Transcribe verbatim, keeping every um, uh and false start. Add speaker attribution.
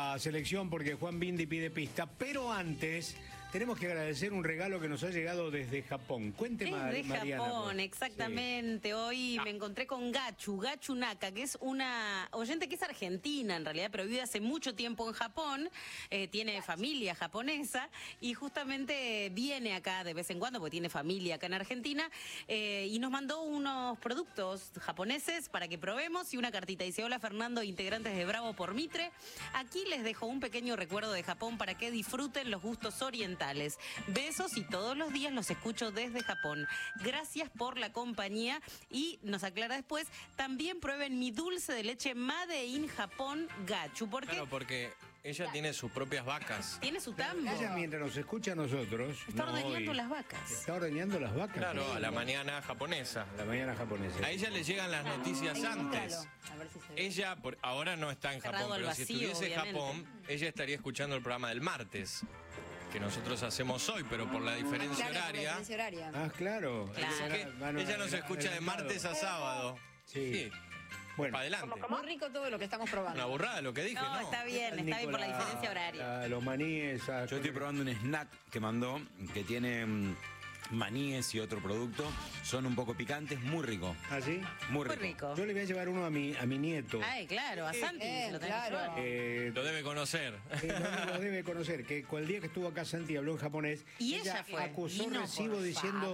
Speaker 1: la selección porque Juan Bindi pide pista, pero antes tenemos que agradecer un regalo que nos ha llegado desde Japón. Cuente,
Speaker 2: Desde
Speaker 1: Mariana,
Speaker 2: Japón,
Speaker 1: por...
Speaker 2: exactamente. Sí. Hoy ah. me encontré con Gachu, Gachu Naka, que es una oyente que es argentina en realidad, pero vive hace mucho tiempo en Japón, eh, tiene familia japonesa y justamente viene acá de vez en cuando porque tiene familia acá en Argentina eh, y nos mandó unos productos japoneses para que probemos y una cartita. Dice: hola Fernando, integrantes de Bravo por Mitre. Aquí les dejo un pequeño recuerdo de Japón para que disfruten los gustos orientales. Besos y todos los días los escucho desde Japón. Gracias por la compañía. Y nos aclara después, también prueben mi dulce de leche Made in Japón Gachu. ¿Por qué?
Speaker 3: Claro, porque ella claro. tiene sus propias vacas.
Speaker 2: Tiene su tambo.
Speaker 1: Ella mientras nos escucha a nosotros...
Speaker 2: Está
Speaker 1: no
Speaker 2: ordeñando
Speaker 1: hoy,
Speaker 2: las vacas.
Speaker 1: Está ordeñando las vacas.
Speaker 3: Claro,
Speaker 1: ¿sí?
Speaker 3: a la mañana japonesa.
Speaker 1: A la mañana japonesa.
Speaker 3: A ella le llegan las noticias
Speaker 2: claro.
Speaker 3: antes.
Speaker 2: A ver si se ve.
Speaker 3: Ella, por, ahora no está en
Speaker 2: Cerrado
Speaker 3: Japón, pero
Speaker 2: vacío,
Speaker 3: si estuviese en
Speaker 2: obviamente.
Speaker 3: Japón, ella estaría escuchando el programa del martes, que nosotros hacemos hoy, pero por la diferencia
Speaker 4: claro,
Speaker 3: horaria.
Speaker 4: Por la diferencia horaria.
Speaker 1: Ah, claro.
Speaker 2: Claro.
Speaker 3: Así que
Speaker 1: Bueno,
Speaker 3: ella nos escucha de martes a sábado.
Speaker 1: Sí.
Speaker 3: Sí.
Speaker 1: Bueno.
Speaker 3: Para adelante.
Speaker 4: Muy rico todo lo que estamos probando.
Speaker 3: Una burrada lo que dije,
Speaker 2: No,
Speaker 3: ¿no?
Speaker 2: está bien, está bien por la diferencia horaria.
Speaker 1: La, los maníes. A...
Speaker 5: Yo estoy probando un snack que mandó, que tiene mmm, maníes y otro producto. Son un poco picantes, muy rico.
Speaker 1: ¿Ah, sí?
Speaker 5: Muy rico.
Speaker 2: Muy rico.
Speaker 1: Yo le voy a llevar uno a mi, a mi nieto.
Speaker 2: Ay, claro, a Santi
Speaker 4: Eh,
Speaker 2: se lo tenés que
Speaker 4: claro.
Speaker 2: llevar.
Speaker 1: Eh,
Speaker 3: Lo debe conocer.
Speaker 1: Eh, no, lo debe conocer, que el día que estuvo acá Santi habló en japonés.
Speaker 2: Y ella fue,
Speaker 1: acusó
Speaker 2: vino,
Speaker 1: recibo
Speaker 2: por
Speaker 1: diciendo